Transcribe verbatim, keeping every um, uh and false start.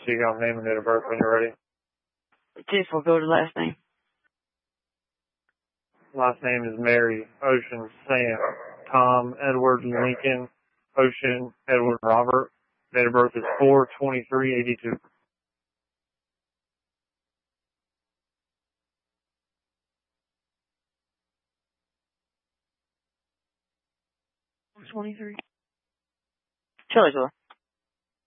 So you got name and date of birth when you're ready. Just we'll go to last name. Last name is Mary, Ocean, Sam, Tom, Edward, Lincoln, Ocean, Edward, Robert. Date of birth is four twenty-three eighty-two. twenty-three. Charlie's